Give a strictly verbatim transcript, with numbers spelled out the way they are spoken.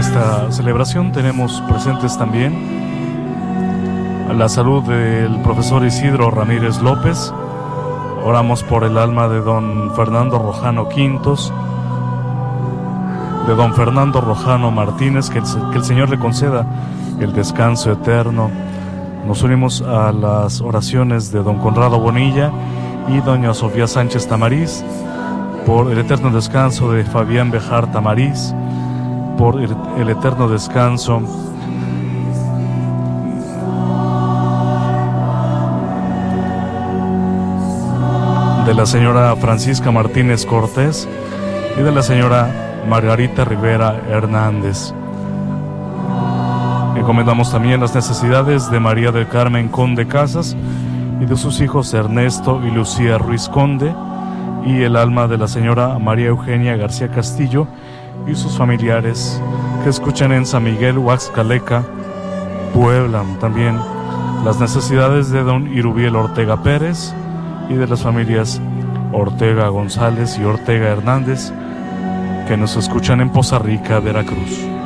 esta celebración tenemos presentes también a la salud del profesor Isidro Ramírez López. Oramos por el alma de don Fernando Rojano Quintos, de don Fernando Rojano Martínez, que el, que el Señor le conceda el descanso eterno. Nos unimos a las oraciones de don Conrado Bonilla y doña Sofía Sánchez Tamariz por el eterno descanso de Fabián Bejar Tamariz, por el, el eterno descanso de la señora Francisca Martínez Cortés y de la señora Margarita Rivera Hernández. Encomendamos también las necesidades de María del Carmen Conde Casas y de sus hijos Ernesto y Lucía Ruiz Conde, y el alma de la señora María Eugenia García Castillo y sus familiares que escuchan en San Miguel, Huaxcaleca, Puebla. También las necesidades de don Irubiel Ortega Pérez y de las familias Ortega González y Ortega Hernández que nos escuchan en Poza Rica, Veracruz.